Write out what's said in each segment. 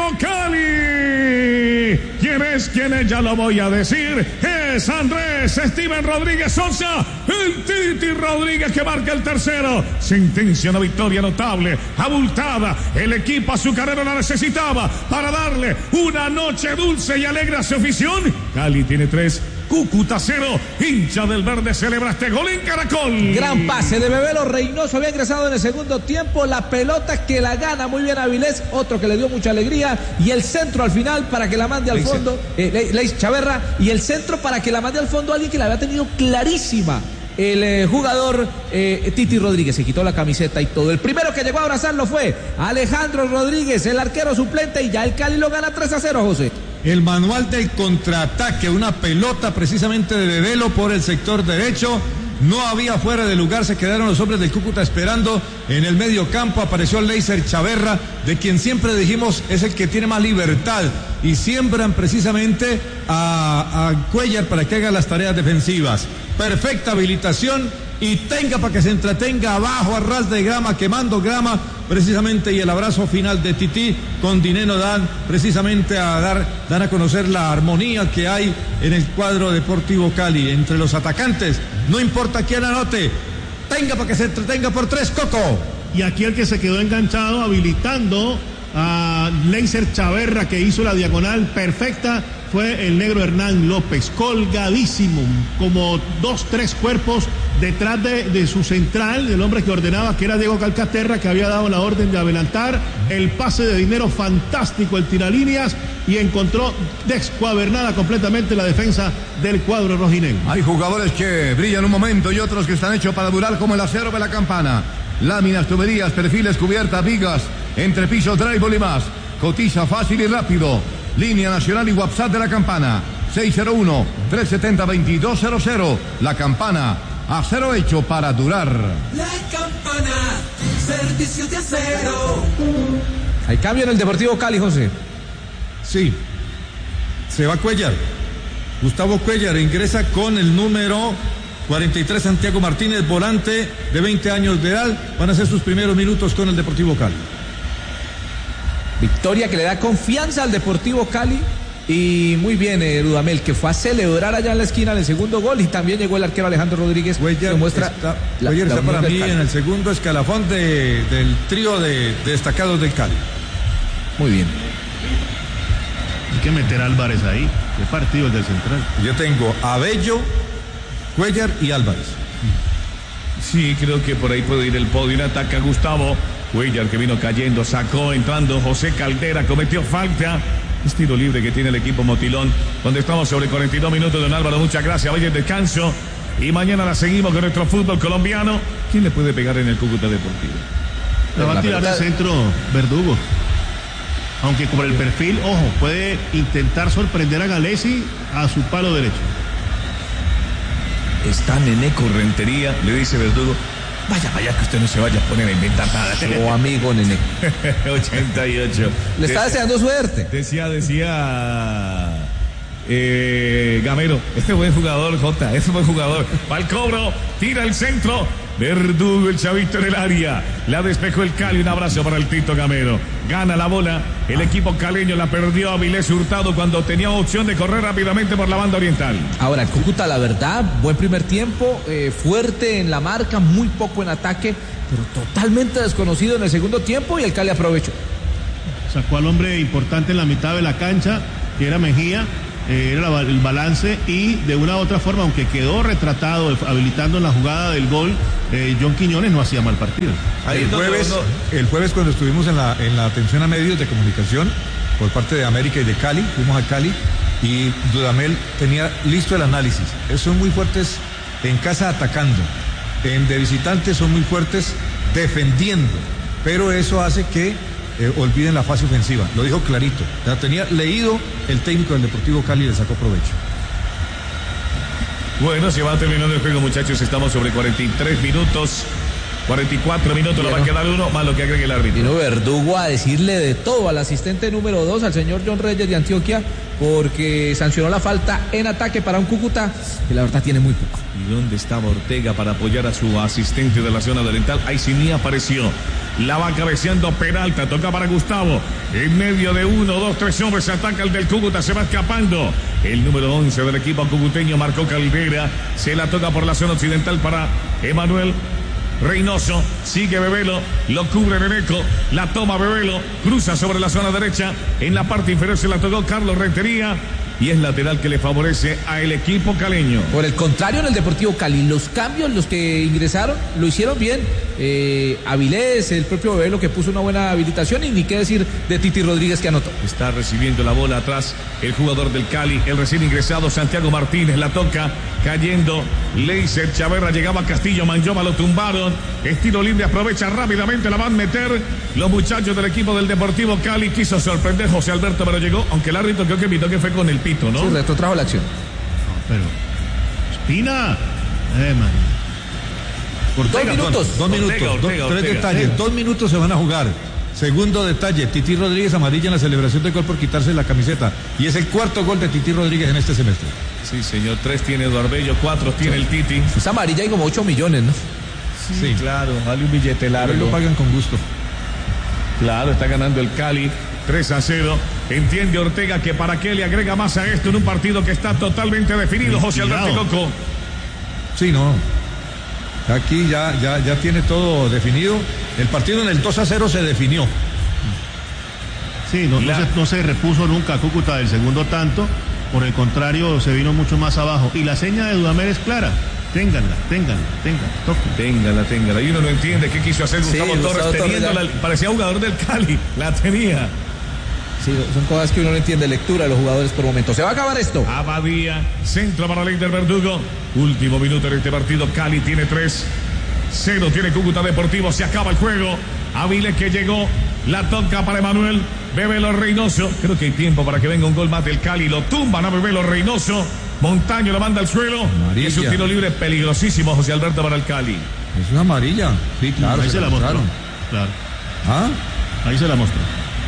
Cali. ¿Quién es? Ya lo voy a decir. Es Andrés Steven Rodríguez Sosa, el Titi Rodríguez, que marca el tercero. Sentencia, una victoria notable, abultada. El equipo azucarero la necesitaba para darle una noche dulce y alegre a su afición. Cali tiene 3, Cúcuta 0. Hincha del verde celebra este gol en Caracol. Gran pase de Bebelo Reynoso, había ingresado en el segundo tiempo. La pelota que la gana muy bien Avilés, otro que le dio mucha alegría. Y el centro al final para que la mande al fondo, Leis Chaverra. Y el centro para que la mande al fondo alguien que la había tenido clarísima. El jugador Titi Rodríguez se quitó la camiseta y todo. El primero que llegó a abrazarlo fue Alejandro Rodríguez, el arquero suplente, y ya el Cali lo gana 3-0, José. El manual del contraataque, una pelota precisamente de Bebelo por el sector derecho. No había fuera de lugar, se quedaron los hombres del Cúcuta esperando en el medio campo. Apareció Leiser Chaverra, de quien siempre dijimos es el que tiene más libertad, y siembran precisamente a Cuellar para que haga las tareas defensivas. Perfecta habilitación y tenga para que se entretenga abajo a ras de grama, quemando grama precisamente, y el abrazo final de Tití con Dineno dan precisamente dan a conocer la armonía que hay en el cuadro Deportivo Cali entre los atacantes. No importa quién anote, tenga para que se entretenga por 3, Coco. Y aquí el que se quedó enganchado habilitando a Leiser Chaverra, que hizo la diagonal perfecta, fue el negro Hernán López, colgadísimo, como 2-3 cuerpos detrás de su central, del hombre que ordenaba, que era Diego Calcaterra, que había dado la orden de adelantar. El pase de Dinero fantástico, el tiralíneas, y encontró descuadernada completamente la defensa del cuadro rojinegro. Hay jugadores que brillan un momento y otros que están hechos para durar, como el acero de la Campana. Láminas, tuberías, perfiles, cubiertas, vigas, entrepisos, drywall y más. Cotiza fácil y rápido. Línea nacional y WhatsApp de la Campana, 601-370-2200. La Campana, acero hecho para durar. La Campana, servicios de acero. Hay cambio en el Deportivo Cali, José. Sí, se va Cuellar. Gustavo Cuellar ingresa con el número 43, Santiago Martínez, volante de 20 años de edad. Van a ser sus primeros minutos con el Deportivo Cali. Victoria que le da confianza al Deportivo Cali. Y muy bien, Dudamel, que fue a celebrar allá en la esquina el segundo gol. Y también llegó el arquero Alejandro Rodríguez. Cuellar está para mí en el segundo escalafón del trío de destacados del Cali. Muy bien. Hay que meter a Álvarez ahí. ¿Qué partido es del central? Yo tengo a Bello, Cuellar y Álvarez. Sí, creo que por ahí puede ir el podio. Ataca Gustavo Cuellar, que vino cayendo, sacó, entrando José Caldera, cometió falta. Es tiro libre que tiene el equipo Motilón, donde estamos sobre 42 minutos. Don Álvaro, muchas gracias. Vaya el descanso y mañana la seguimos con nuestro fútbol colombiano. ¿Quién le puede pegar en el Cúcuta Deportivo? Le va a tirar el centro Verdugo. Aunque por el perfil, ojo, puede intentar sorprender a Galesi a su palo derecho. Está Neneco Rentería, le dice Verdugo. Vaya, que usted no se vaya a poner a inventar nada. Oh, amigo Neneco. 88. Le está deseando suerte. Decía Gamero, este buen jugador, Jota, este buen jugador. Va al cobro, tira el centro. Verdugo, el chavito en el área. La despejó el Cali. Un abrazo para el Tito Gamero. Gana la bola. El equipo caleño la perdió a Avilés Hurtado cuando tenía opción de correr rápidamente por la banda oriental. Ahora, el Cúcuta, la verdad, buen primer tiempo, fuerte en la marca, muy poco en ataque, pero totalmente desconocido en el segundo tiempo, y el Cali aprovechó. Sacó al hombre importante en la mitad de la cancha, que era Mejía. Era el balance, y de una u otra forma, aunque quedó retratado habilitando en la jugada del gol, John Quiñones no hacía mal partido. El jueves cuando estuvimos en la atención a medios de comunicación por parte de América y de Cali, fuimos a Cali y Dudamel tenía listo el análisis. Son muy fuertes en casa atacando, de visitantes son muy fuertes defendiendo, pero eso hace que olviden la fase ofensiva. Lo dijo clarito. Ya tenía leído el técnico del Deportivo Cali y le sacó provecho. Bueno, se va terminando el juego, muchachos. Estamos sobre 43 minutos. 44 minutos, le va a quedar uno más lo que agregue el árbitro. Vino Verdugo a decirle de todo al asistente número 2, al señor John Reyes de Antioquia, porque sancionó la falta en ataque para un Cúcuta que la verdad tiene muy poco. ¿Y dónde estaba Ortega para apoyar a su asistente de la zona oriental? Ahí sí ni apareció. La va cabeceando Peralta, toca para Gustavo. En medio de 1, 2, 3 hombres se ataca el del Cúcuta, se va escapando. El número 11 del equipo cucuteño, Marco Caldera, se la toca por la zona occidental para Emanuel Reynoso, sigue Bebelo, lo cubre Bebeco, la toma Bebelo, cruza sobre la zona derecha, en la parte inferior se la tocó Carlos Rentería y es lateral que le favorece a el equipo caleño. Por el contrario, en el Deportivo Cali, los cambios, los que ingresaron, lo hicieron bien. Avilés, el propio Bebelo que puso una buena habilitación, y ni qué decir de Titi Rodríguez que anotó. Está recibiendo la bola atrás el jugador del Cali, el recién ingresado Santiago Martínez, la toca, cayendo Leiser Chaverra, llegaba Castillo, Manjoma, lo tumbaron, estilo libre, aprovecha rápidamente, la van a meter los muchachos del equipo del Deportivo Cali. Quiso sorprender José Alberto, pero llegó, aunque el árbitro creo que invitó que fue con el pito, ¿no? Sí, retrotrajo la acción. No, pero Espina, man. Ortega, 2 minutos. 2 minutos. Ortega. Tres detalles. 2 minutos se van a jugar. Segundo detalle, Titi Rodríguez amarilla en la celebración de gol por quitarse la camiseta. Y es el cuarto gol de Titi Rodríguez en este semestre. Sí, señor. 3 tiene Eduardo Arbello, 4 tiene el Titi. Esa amarilla hay como 8 millones, ¿no? Sí, claro. Vale un billete largo. Lo pagan con gusto. Claro, está ganando el Cali 3-0. Entiende Ortega que para qué le agrega más a esto en un partido que está totalmente definido, José Alberto Coco. Sí, no. Aquí ya tiene todo definido. El partido en el 2-0 se definió. Sí, no se repuso nunca Cúcuta del segundo tanto. Por el contrario, se vino mucho más abajo. Y la seña de Dudamel es clara. Ténganla. Téngala. Y uno no entiende qué quiso hacer Gustavo Torres teniéndola. Parecía jugador del Cali. La tenía. Sí, son cosas que uno no entiende, lectura de los jugadores por momentos. Se va a acabar esto. Abadía, centro para Leider Verdugo. Último minuto en este partido. Cali tiene 3-0, tiene Cúcuta Deportivo. Se acaba el juego. Avilés que llegó, la toca para Emanuel Bebelo Reynoso. Creo que hay tiempo para que venga un gol más del Cali. Lo tumban a Bebelo Reynoso. Montaño lo manda al suelo. Amarilla. Es un tiro libre peligrosísimo, José Alberto, para el Cali. Es una amarilla. Sí, claro. Ahí se la mostró. Claro. ¿Ah? Ahí se la mostró.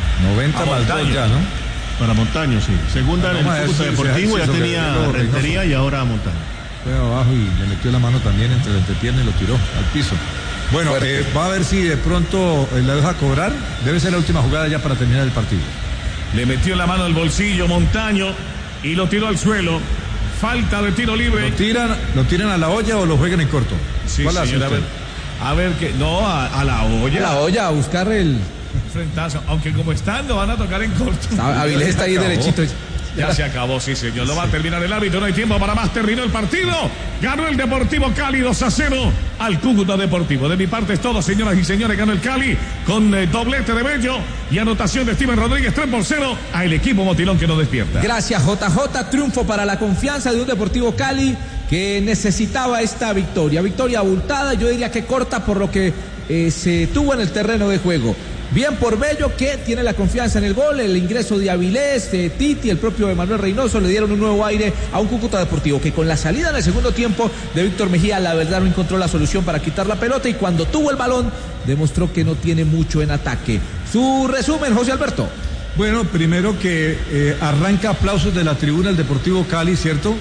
90 más 2 ya, ¿no? Para Montaño, sí. Segunda en el Cúcuta Deportivo, ya tenía Rentería y ahora Montaño. Fue abajo y le metió la mano también entre la entrepierna y lo tiró al piso. Bueno, va a ver si de pronto la deja cobrar. Debe ser la última jugada ya para terminar el partido. Le metió la mano al bolsillo Montaño y lo tiró al suelo. Falta de tiro libre. ¿Lo tiran a la olla o lo juegan en corto? Sí, señor, a ver que no, a la olla. A la olla, a buscar el frentazo, aunque como están lo van a tocar en corto. Avilés está ahí derechito. Ya se acabó, sí, señor. Lo va a terminar el árbitro, no hay tiempo para más. Terminó el partido. Ganó el Deportivo Cali 2-0 al Cúcuta Deportivo. De mi parte es todo, señoras y señores. Ganó el Cali con doblete de Bello y anotación de Steven Rodríguez, 3-0 al equipo Motilón que nos despierta. Gracias, JJ. Triunfo para la confianza de un Deportivo Cali que necesitaba esta victoria. Victoria abultada, yo diría que corta por lo que se tuvo en el terreno de juego. Bien por Bello, que tiene la confianza en el gol, el ingreso de Avilés, de Titi, el propio Emanuel Reynoso le dieron un nuevo aire a un Cúcuta Deportivo que con la salida en el segundo tiempo de Víctor Mejía, la verdad no encontró la solución para quitar la pelota y cuando tuvo el balón demostró que no tiene mucho en ataque. Su resumen, José Alberto. Bueno, primero que arranca aplausos de la tribuna del Deportivo Cali, ¿cierto?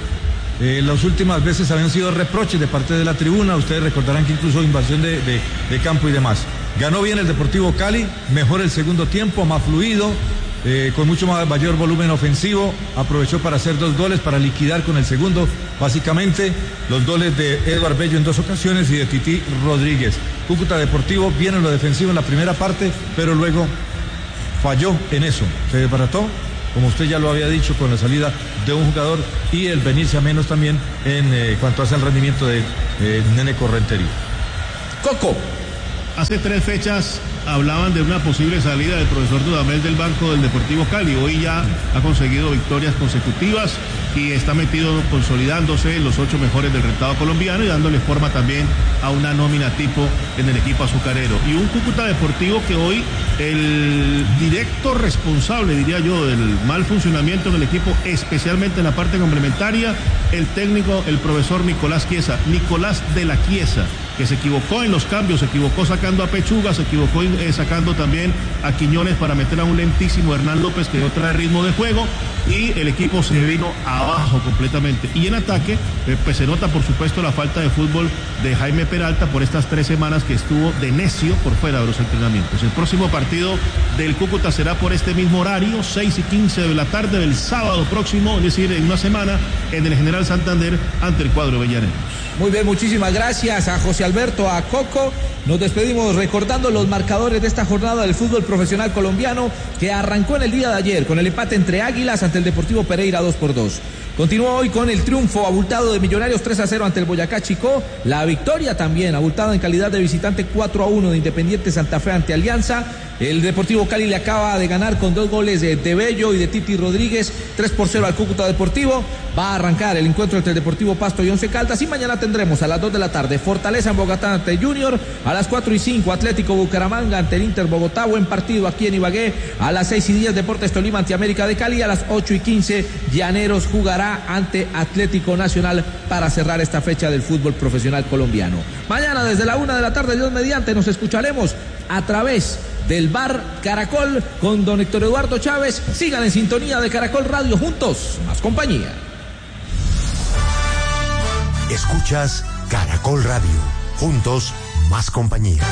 Las últimas veces habían sido reproches de parte de la tribuna, ustedes recordarán que incluso invasión de campo y demás. Ganó bien el Deportivo Cali, mejor el segundo tiempo, más fluido, con mucho mayor volumen ofensivo, aprovechó para hacer 2 goles, para liquidar con el segundo, básicamente, los goles de Eduardo Bello en 2 ocasiones y de Titi Rodríguez. Cúcuta Deportivo bien en lo defensivo en la primera parte, pero luego falló en eso, se desbarató, como usted ya lo había dicho, con la salida de un jugador y el venirse a menos también en cuanto hace el rendimiento de Nene Correntería. Coco. Hace 3 fechas hablaban de una posible salida del profesor Dudamel del banco del Deportivo Cali. Hoy ya ha conseguido victorias consecutivas y está metido consolidándose en los 8 mejores del rentado colombiano y dándole forma también a una nómina tipo en el equipo azucarero. Y un Cúcuta Deportivo que hoy el directo responsable, diría yo, del mal funcionamiento en el equipo, especialmente en la parte complementaria, el técnico, el profesor Nicolás de la Chiesa. que se equivocó en los cambios, se equivocó sacando a Pechuga, se equivocó sacando también a Quiñones para meter a un lentísimo Hernán López que no trae ritmo de juego, y el equipo se vino abajo completamente. Y en ataque, pues se nota por supuesto la falta de fútbol de Jaime Peralta por estas 3 semanas que estuvo de necio por fuera de los entrenamientos. El próximo partido del Cúcuta será por este mismo horario, 6:15 de la tarde del sábado próximo, es decir, en una semana, en el General Santander ante el cuadro Avellaneros. Muy bien, muchísimas gracias a José Alberto, a Coco. Nos despedimos recordando los marcadores de esta jornada del fútbol profesional colombiano que arrancó en el día de ayer con el empate entre Águilas ante el Deportivo Pereira 2-2. Continúa hoy con el triunfo abultado de Millonarios 3-0 ante el Boyacá Chicó. La victoria también abultada en calidad de visitante 4-1 de Independiente Santa Fe ante Alianza. El Deportivo Cali le acaba de ganar con 2 goles de Bello y de Titi Rodríguez, 3-0 al Cúcuta Deportivo. Va a arrancar el encuentro entre el Deportivo Pasto y Once Caldas, y mañana tendremos a las 2 de la tarde Fortaleza en Bogotá ante Junior, a las 4:05 Atlético Bucaramanga ante el Inter Bogotá, buen partido aquí en Ibagué, a las 6:10 Deportes Tolima ante América de Cali, a las 8:15 Llaneros jugará ante Atlético Nacional para cerrar esta fecha del fútbol profesional colombiano. Mañana desde la 1 de la tarde, Dios mediante, nos escucharemos a través del Bar Caracol con don Héctor Eduardo Chávez. Sigan en sintonía de Caracol Radio, juntos, más compañía. Escuchas Caracol Radio, juntos, más compañía.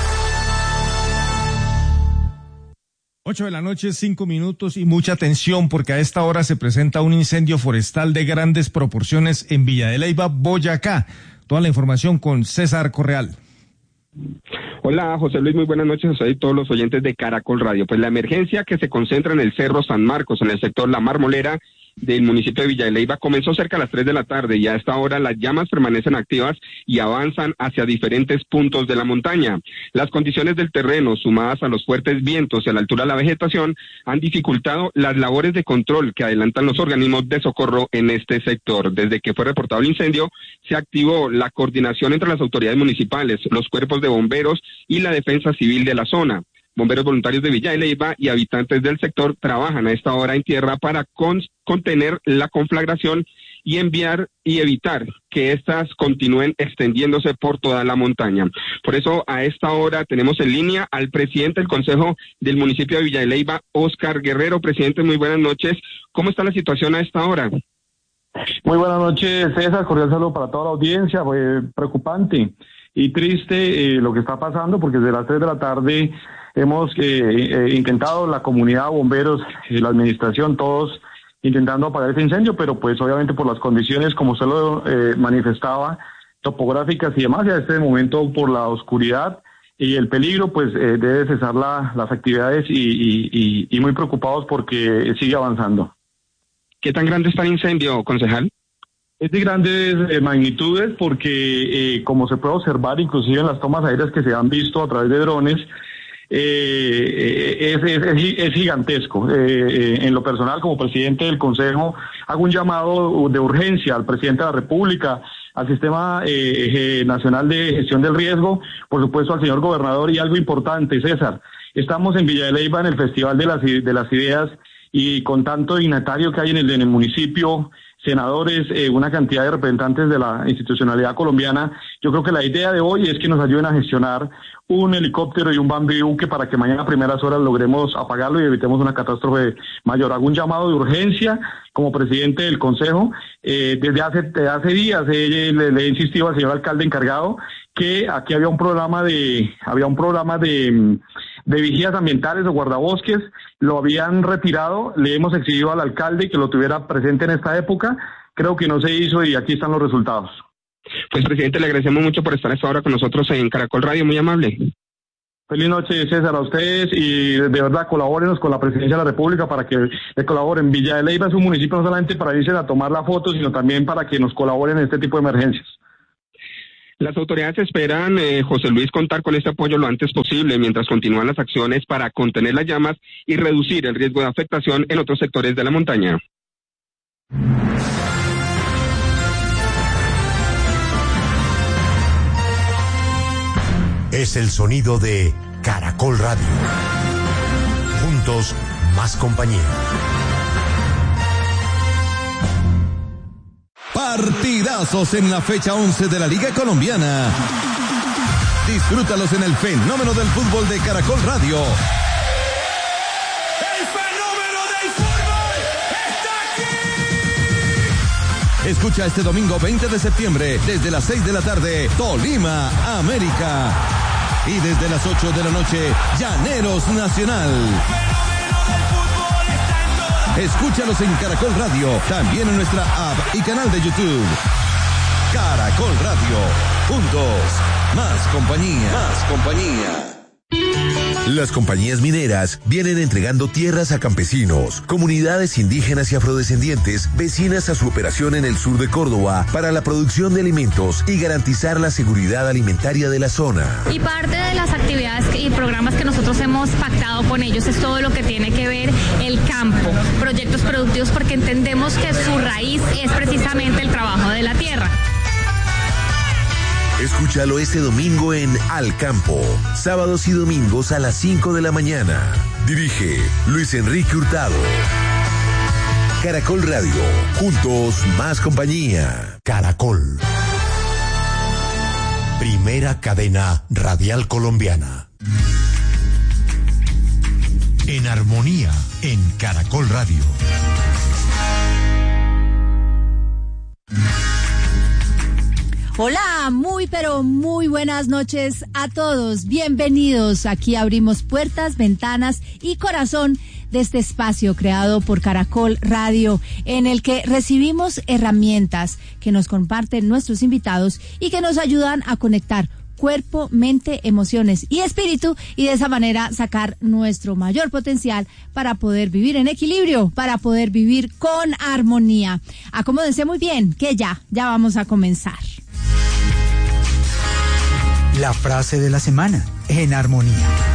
8 de la noche, 5 minutos, y mucha atención porque a esta hora se presenta un incendio forestal de grandes proporciones en Villa de Leyva, Boyacá. Toda la información con César Correal. Hola José Luis, muy buenas noches a usted y todos los oyentes de Caracol Radio. Pues la emergencia que se concentra en el Cerro San Marcos, en el sector La Marmolera del municipio de Villa de Leyva, comenzó cerca a las 3 de la tarde y a esta hora las llamas permanecen activas y avanzan hacia diferentes puntos de la montaña. Las condiciones del terreno, sumadas a los fuertes vientos y a la altura de la vegetación, han dificultado las labores de control que adelantan los organismos de socorro en este sector. Desde que fue reportado el incendio, se activó la coordinación entre las autoridades municipales, los cuerpos de bomberos y la defensa civil de la zona. Bomberos voluntarios de Villa de Leyva y habitantes del sector trabajan a esta hora en tierra para contener la conflagración y enviar y evitar que éstas continúen extendiéndose por toda la montaña. Por eso a esta hora tenemos en línea al presidente del Consejo del municipio de Villa de Leyva, Óscar Guerrero. Presidente, muy buenas noches. ¿Cómo está la situación a esta hora? Muy buenas noches, César. Cordial saludo para toda la audiencia. Preocupante y triste lo que está pasando, porque desde las 3 de la tarde hemos intentado, la comunidad, bomberos, la administración, todos intentando apagar este incendio, pero pues obviamente por las condiciones, como usted lo manifestaba, topográficas y demás, y a este momento por la oscuridad y el peligro, pues debe cesar las actividades y muy preocupados porque sigue avanzando. ¿Qué tan grande está el incendio, concejal? Es de grandes magnitudes porque, como se puede observar inclusive en las tomas aéreas que se han visto a través de drones, es gigantesco. En lo personal, como presidente del Consejo, hago un llamado de urgencia al presidente de la República, al Sistema Nacional de Gestión del Riesgo, por supuesto al señor gobernador, y algo importante, César. Estamos en Villa de Leyva en el Festival de las Ideas, y con tanto dignatario que hay en el municipio, senadores, una cantidad de representantes de la institucionalidad colombiana, yo creo que la idea de hoy es que nos ayuden a gestionar un helicóptero y un Bambi buque para que mañana a primeras horas logremos apagarlo y evitemos una catástrofe mayor. Hago un llamado de urgencia como presidente del Consejo. Desde hace días le he insistido al señor alcalde encargado que aquí había un programa de vigías ambientales o guardabosques, lo habían retirado, le hemos exigido al alcalde que lo tuviera presente en esta época, creo que no se hizo y aquí están los resultados. Pues presidente, le agradecemos mucho por estar esta hora con nosotros en Caracol Radio, muy amable. Feliz noche, César, a ustedes, y de verdad colabórenos con la Presidencia de la República para que le colaboren. Villa de Leyva es un municipio no solamente para irse a tomar la foto, sino también para que nos colaboren en este tipo de emergencias. Las autoridades esperan, José Luis, contar con este apoyo lo antes posible mientras continúan las acciones para contener las llamas y reducir el riesgo de afectación en otros sectores de la montaña. Es el sonido de Caracol Radio. Juntos, más compañía. Partidazos en la fecha 11 de la Liga Colombiana. Disfrútalos en el fenómeno del fútbol de Caracol Radio. ¡El fenómeno del fútbol está aquí! Escucha este domingo 20 de septiembre, desde las 6 de la tarde, Tolima, América. Y desde las 8 de la noche, Llaneros Nacional. Escúchalos en Caracol Radio, también en nuestra app y canal de YouTube. Caracol Radio, juntos, más compañía. Más compañía. Las compañías mineras vienen entregando tierras a campesinos, comunidades indígenas y afrodescendientes vecinas a su operación en el sur de Córdoba para la producción de alimentos y garantizar la seguridad alimentaria de la zona. Y parte de las actividades y programas que nosotros hemos pactado con ellos es todo lo que tiene que ver el campo, proyectos productivos, porque entendemos que su raíz es precisamente el trabajo de la tierra. Escúchalo este domingo en Al Campo, sábados y domingos a las 5 de la mañana. Dirige Luis Enrique Hurtado. Caracol Radio, juntos más compañía. Caracol. Primera cadena radial colombiana. En armonía en Caracol Radio. Hola, pero muy buenas noches a todos. Bienvenidos. Aquí abrimos puertas, ventanas y corazón de este espacio creado por Caracol Radio, en el que recibimos herramientas que nos comparten nuestros invitados y que nos ayudan a conectar cuerpo, mente, emociones y espíritu, y de esa manera sacar nuestro mayor potencial para poder vivir en equilibrio, para poder vivir con armonía. Acomódense muy bien, que ya vamos a comenzar. La frase de la semana, en armonía.